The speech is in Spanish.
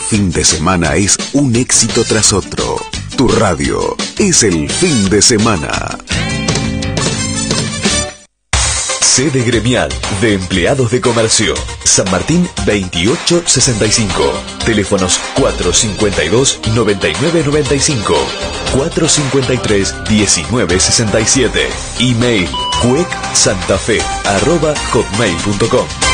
fin de semana es un éxito tras otro. Tu radio es el fin de semana. Sede gremial de empleados de comercio. San Martín 2865. Teléfonos 452-9995. 453-1967. Email cuecsantafe@hotmail.com.